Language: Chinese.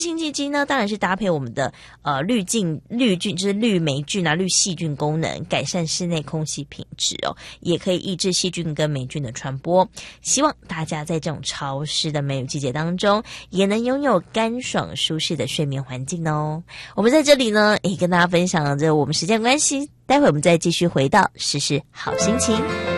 清剂机呢，当然是搭配我们的滤菌，就是滤霉菌啊、滤细菌功能，改善室内空气品质哦，也可以抑制细菌跟霉菌的传播。希望大家在这种潮湿的梅雨季节当中，也能拥有干爽舒适的睡眠环境哦。我们在这里呢，也跟大家分享着我们时间关系，待会我们再继续回到时事好心情。